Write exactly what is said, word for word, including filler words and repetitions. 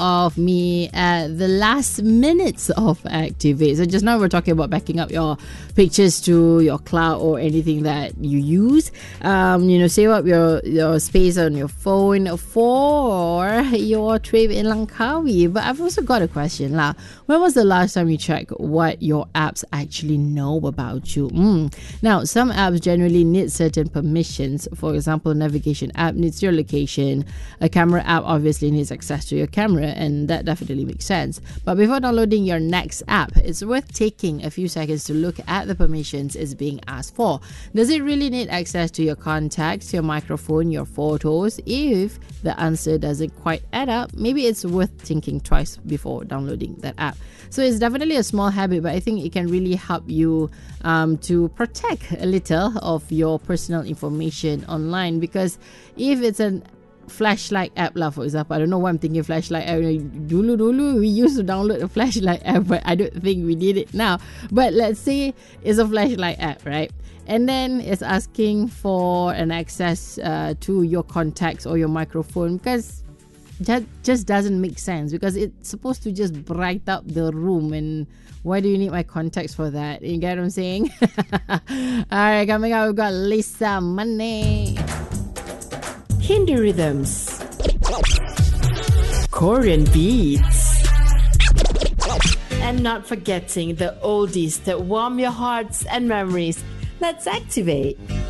of me at the last minutes of Activate. So just now we're talking about backing up your pictures to your cloud or anything that you use. Um, you know, save up your, your space on your phone for your trip in Langkawi. But I've also got a question lah. When was the last time you checked what your apps actually know about you? Mm. Now, some apps generally need certain permissions. For example, navigation app needs your location. A camera app obviously needs access to your camera, and that definitely makes sense. But before downloading your next app, it's worth taking a few seconds to look at the permissions it's being asked for. Does it really need access to your contacts, your microphone, your photos? If the answer doesn't quite add up, maybe it's worth thinking twice before downloading that app. So it's definitely a small habit, but I think it can really help you um, to protect a little of your personal information online, because if it's an flashlight app lah, for example, I don't know why I'm thinking flashlight app. Dulu dulu we used to download a flashlight app, but I don't think we did it now. But let's say it's a flashlight app, right? And then it's asking for an access uh, to your contacts or your microphone, because that just doesn't make sense, because it's supposed to just bright up the room, and why do you need my contacts for that? You get what I'm saying? Alright, coming up we've got Lisa Money, Hindi rhythms, Korean beats, and not forgetting the oldies that warm your hearts and memories. Let's activate.